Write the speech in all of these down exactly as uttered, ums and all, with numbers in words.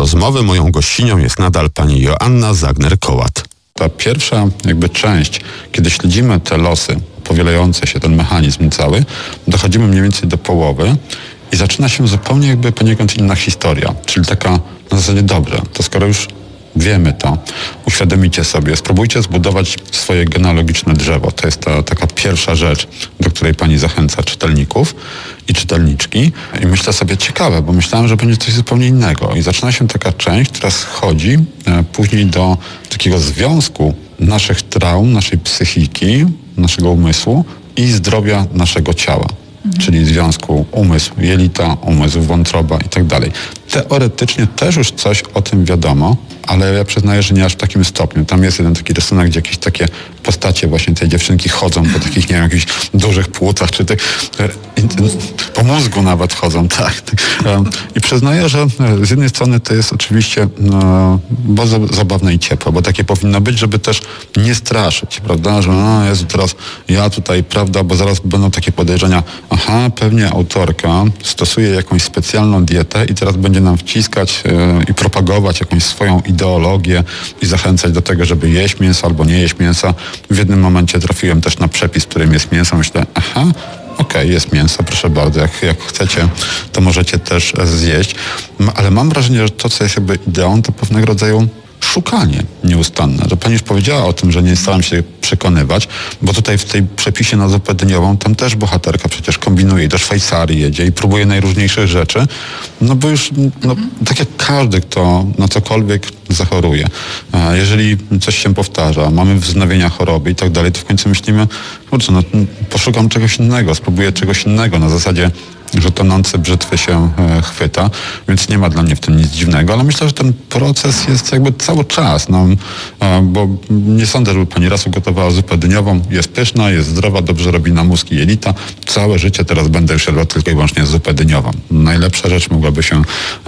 rozmowy moją gościnią jest nadal pani Joanna Zagner-Kołat. Ta pierwsza jakby część, kiedy śledzimy te losy powielające się, ten mechanizm cały, dochodzimy mniej więcej do połowy i zaczyna się zupełnie jakby poniekąd inna historia, czyli taka na zasadzie dobrze, to skoro już wiemy to, uświadomicie sobie, spróbujcie zbudować swoje genealogiczne drzewo. To jest ta taka pierwsza rzecz, do której pani zachęca czytelników i czytelniczki. I myślę sobie, ciekawe, bo myślałem, że będzie coś zupełnie innego. I zaczyna się taka część, która schodzi e, później do takiego związku naszych traum, naszej psychiki, naszego umysłu i zdrowia naszego ciała. Mhm. Czyli związku umysł, jelita, umysł, wątroba i tak dalej. Teoretycznie też już coś o tym wiadomo, ale ja przyznaję, że nie aż w takim stopniu. Tam jest jeden taki rysunek, gdzie jakieś takie postacie właśnie tej dziewczynki chodzą po takich, nie wiem, jakichś dużych płucach, czy tych, po mózgu nawet chodzą, tak. I przyznaję, że z jednej strony to jest oczywiście no, bardzo zabawne i ciepłe, bo takie powinno być, żeby też nie straszyć, prawda, że no Jezu, teraz ja tutaj, prawda, bo zaraz będą takie podejrzenia, aha, pewnie autorka stosuje jakąś specjalną dietę i teraz będzie nam wciskać yy, i propagować jakąś swoją ideologię i zachęcać do tego, żeby jeść mięso albo nie jeść mięsa. W jednym momencie trafiłem też na przepis, w którym jest mięso. Myślę, aha, okej, okay, jest mięso, proszę bardzo, jak, jak chcecie, to możecie też zjeść. Ale mam wrażenie, że to, co jest jakby ideą, to pewnego rodzaju szukanie nieustanne. Że pani już powiedziała o tym, że nie staram się przekonywać, bo tutaj w tej przepisie na zupę dyniową tam też bohaterka przecież kombinuje i do Szwajcarii jedzie i próbuje najróżniejszych rzeczy, no bo już no, tak jak każdy, kto na cokolwiek zachoruje. Jeżeli coś się powtarza, mamy wznowienia choroby i tak dalej, to w końcu myślimy, kurczę, no poszukam czegoś innego, spróbuję czegoś innego na zasadzie że tonący brzytwy się e, chwyta, więc nie ma dla mnie w tym nic dziwnego, ale myślę, że ten proces jest jakby cały czas, no, e, bo nie sądzę, żeby pani raz ugotowała zupę dyniową, jest pyszna, jest zdrowa, dobrze robi na mózg i jelita, całe życie teraz będę już jadła tylko i wyłącznie zupę dyniową. Najlepsza rzecz mogłaby się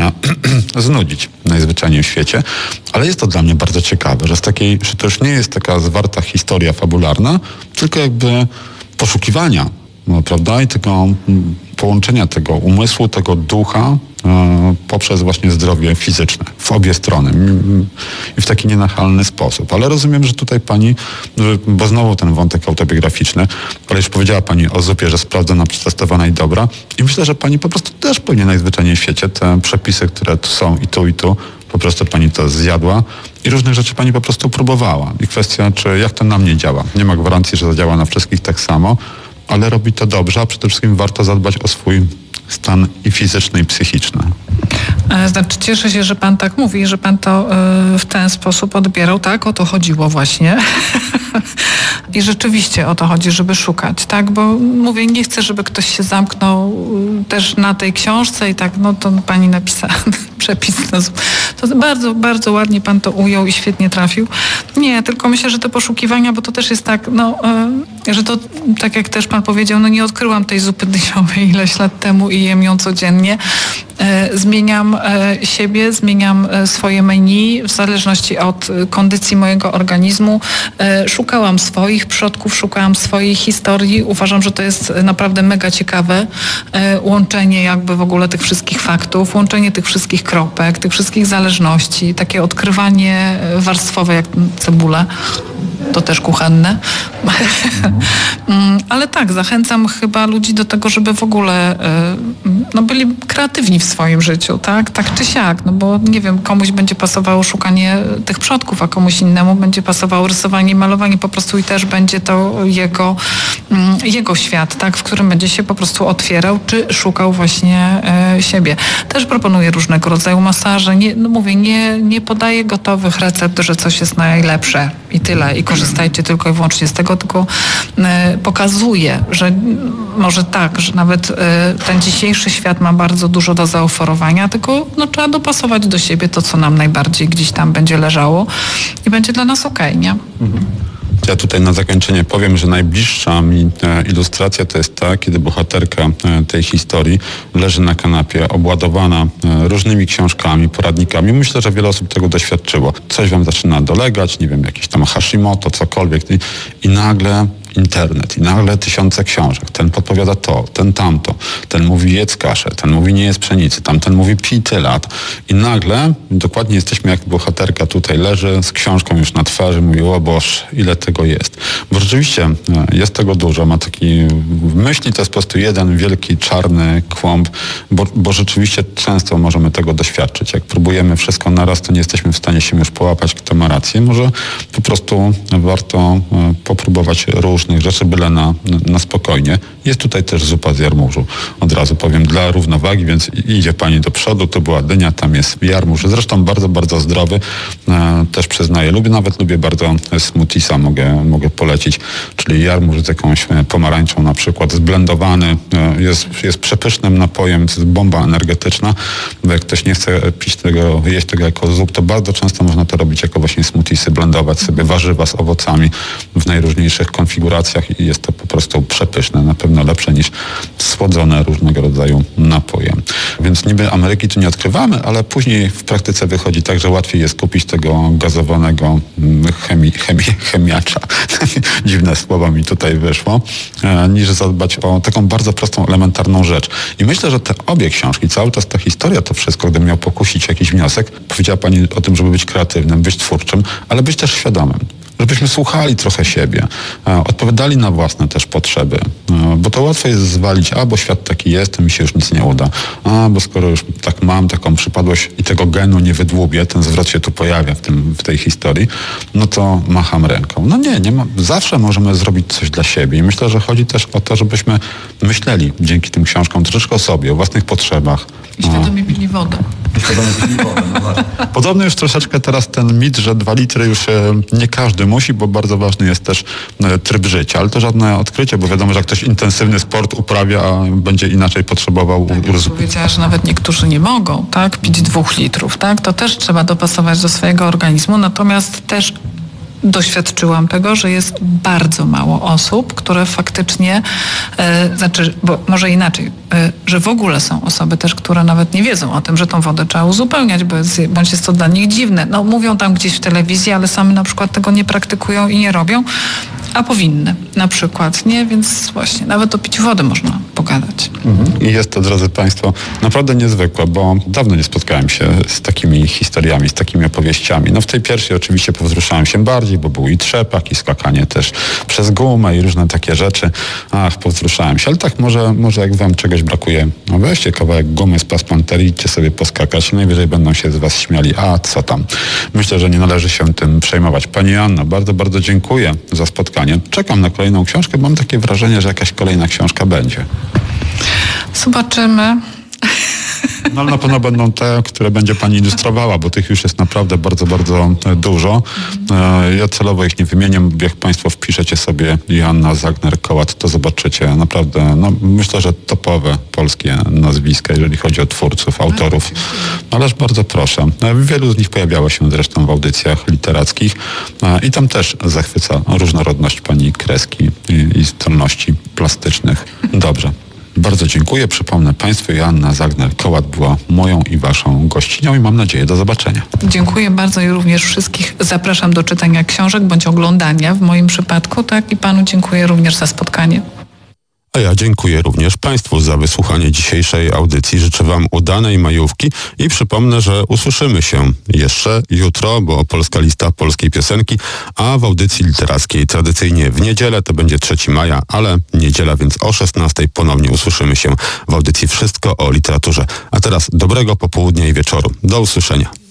e, znudzić najzwyczajniej w świecie, ale jest to dla mnie bardzo ciekawe, że z takiej, że to już nie jest taka zwarta historia fabularna, tylko jakby poszukiwania, no, prawda, i tego połączenia tego umysłu, tego ducha e, poprzez właśnie zdrowie fizyczne w obie strony i w taki nienachalny sposób. Ale rozumiem, że tutaj pani, że, bo znowu ten wątek autobiograficzny, ale już powiedziała pani o zupie, że sprawdzona, przetestowana i dobra i myślę, że pani po prostu też pewnie najzwyczajniej w świecie te przepisy, które tu są i tu i tu, po prostu pani to zjadła i różnych rzeczy pani po prostu próbowała. I kwestia, czy jak to na mnie działa. Nie ma gwarancji, że zadziała na wszystkich tak samo, ale robi to dobrze, a przede wszystkim warto zadbać o swój stan i fizyczny, i psychiczny. Znaczy, cieszę się, że pan tak mówi, że pan to y, w ten sposób odbierał. Tak, o to chodziło właśnie. I rzeczywiście o to chodzi, żeby szukać, tak? Bo mówię, nie chcę, żeby ktoś się zamknął też na tej książce i tak, no to pani napisała przepis. No, to bardzo, bardzo ładnie pan to ujął i świetnie trafił. Nie, tylko myślę, że te poszukiwania, bo to też jest tak, no, y, że to, tak jak też pan powiedział, no nie odkryłam tej zupy dyniowej ileś lat temu i jem ją codziennie. Y, zmieniam y, siebie, zmieniam y, swoje menu w zależności od y, kondycji mojego organizmu. Y, szukałam swoich przodków, szukałam swojej historii. Uważam, że to jest naprawdę mega ciekawe y, łączenie jakby w ogóle tych wszystkich faktów, łączenie tych wszystkich kropek, tych wszystkich zależności, takie odkrywanie warstwowe jak cebulę. To też kuchenne. Mhm. Ale tak, zachęcam chyba ludzi do tego, żeby w ogóle no, byli kreatywni w swoim życiu, tak? Tak czy siak, no bo nie wiem, komuś będzie pasowało szukanie tych przodków, a komuś innemu będzie pasowało rysowanie i malowanie po prostu i też będzie to jego, jego świat, tak? W którym będzie się po prostu otwierał, czy szukał właśnie e, siebie. Też proponuję różnego rodzaju masaże. Nie, no mówię, nie, nie podaję gotowych recept, że coś jest najlepsze i tyle. I korzystajcie tylko i wyłącznie z tego, tylko e, pokazuję, że może tak, że nawet e, ten dzisiejszy świat ma bardzo dużo do zaoferowania, tylko no, trzeba dopasować do siebie to, co nam najbardziej gdzieś tam będzie leżało i będzie dla nas okej, nie? Mhm. Ja tutaj na zakończenie powiem, że najbliższa mi ilustracja to jest ta, kiedy bohaterka tej historii leży na kanapie, obładowana różnymi książkami, poradnikami. Myślę, że wiele osób tego doświadczyło. Coś wam zaczyna dolegać, nie wiem, jakieś tam Hashimoto, cokolwiek. I nagle internet i nagle tysiące książek. Ten podpowiada to, ten tamto. Ten mówi jedz kaszę, ten mówi nie jedz pszenicy, tamten mówi pij tylat. I nagle dokładnie jesteśmy jak bohaterka tutaj leży z książką już na twarzy, mówi o Boże, ile tego jest. Bo rzeczywiście jest tego dużo. Ma taki w myśli to jest po prostu jeden wielki czarny kłąb, bo, bo rzeczywiście często możemy tego doświadczyć. Jak próbujemy wszystko naraz, to nie jesteśmy w stanie się już połapać, kto ma rację. Może po prostu warto popróbować różnych rzeczy, byle na, na spokojnie. Jest tutaj też zupa z jarmużu. Od razu powiem, dla równowagi, więc idzie pani do przodu, to była dynia, tam jest jarmuż. Zresztą bardzo, bardzo zdrowy. E, też przyznaję, lubię, nawet lubię bardzo smoothiesa, mogę, mogę polecić, czyli jarmuż z jakąś pomarańczą na przykład, zblendowany, e, jest, jest przepysznym napojem, to jest bomba energetyczna. Bo jak ktoś nie chce pić tego, jeść tego jako zup, to bardzo często można to robić jako właśnie smoothiesy, blendować sobie warzywa z owocami w najróżniejszych konfiguracjach i jest to po prostu przepyszne, na pewno lepsze niż słodzone różnego rodzaju napoje. Więc niby Ameryki tu nie odkrywamy, ale później w praktyce wychodzi tak, że łatwiej jest kupić tego gazowanego chemi, chemi, chemiacza, dziwne słowo mi tutaj wyszło, niż zadbać o taką bardzo prostą, elementarną rzecz. I myślę, że te obie książki, cały czas ta historia, to wszystko, gdybym miał pokusić jakiś wniosek, powiedziała pani o tym, żeby być kreatywnym, być twórczym, ale być też świadomym. Żebyśmy słuchali trochę siebie, e, odpowiadali na własne też potrzeby, e, bo to łatwo jest zwalić, a bo świat taki jest, to mi się już nic nie uda, a bo skoro już tak mam taką przypadłość i tego genu nie wydłubię, ten zwrot się tu pojawia w, tym, w tej historii, no to macham ręką. No nie, nie ma, zawsze możemy zrobić coś dla siebie i myślę, że chodzi też o to, żebyśmy myśleli dzięki tym książkom troszeczkę o sobie, o własnych potrzebach. I świadomie pili wodę. Podobny już troszeczkę teraz ten mit, że dwa litry już e, nie każdy musi, bo bardzo ważny jest też e, tryb życia, ale to żadne odkrycie, bo wiadomo, że jak ktoś intensywny sport uprawia, a będzie inaczej potrzebował... Tak, jak powiedziała, że nawet niektórzy nie mogą, tak, pić dwóch litrów, tak, to też trzeba dopasować do swojego organizmu, natomiast też doświadczyłam tego, że jest bardzo mało osób, które faktycznie, e, znaczy, bo może inaczej, e, że w ogóle są osoby też, które nawet nie wiedzą o tym, że tą wodę trzeba uzupełniać, bo jest, bądź jest to dla nich dziwne. No mówią tam gdzieś w telewizji, ale sami na przykład tego nie praktykują i nie robią, a powinny na przykład, nie? Więc właśnie, nawet o piciu wody można pogadać. Mhm. I jest to, drodzy Państwo, naprawdę niezwykłe, bo dawno nie spotkałem się z takimi historiami, z takimi opowieściami. No w tej pierwszej oczywiście powzruszałem się bardziej, bo był i trzepak, i skakanie też przez gumę i różne takie rzeczy. Ach, powzruszałem się, ale tak może, może jak wam czegoś brakuje, no weźcie kawałek gumy z pasmanterii, idźcie sobie poskakać, najwyżej będą się z was śmiali, a co tam. Myślę, że nie należy się tym przejmować. Pani Anno, bardzo, bardzo dziękuję za spotkanie. Czekam na kolejną książkę, mam takie wrażenie, że jakaś kolejna książka będzie. Zobaczymy. No ale na pewno będą te, które będzie pani ilustrowała, bo tych już jest naprawdę bardzo, bardzo dużo. Ja celowo ich nie wymienię, jak państwo wpiszecie sobie Joanna Zagner-Kołat, to zobaczycie naprawdę, no myślę, że topowe polskie nazwiska, jeżeli chodzi o twórców, autorów. Ależ bardzo proszę. Wielu z nich pojawiało się zresztą w audycjach literackich i tam też zachwyca różnorodność pani kreski i, i zdolności plastycznych. Dobrze. Bardzo dziękuję. Przypomnę Państwu, Joanna Zagner-Kołat była moją i Waszą gościnią i mam nadzieję do zobaczenia. Dziękuję bardzo i również wszystkich zapraszam do czytania książek bądź oglądania w moim przypadku, tak? I Panu dziękuję również za spotkanie. A ja dziękuję również Państwu za wysłuchanie dzisiejszej audycji. Życzę Wam udanej majówki i przypomnę, że usłyszymy się jeszcze jutro, bo Polska Lista Polskiej Piosenki, a w audycji literackiej tradycyjnie w niedzielę, to będzie trzeciego maja, ale niedziela, więc o szesnastej ponownie usłyszymy się w audycji Wszystko o literaturze. A teraz dobrego popołudnia i wieczoru. Do usłyszenia.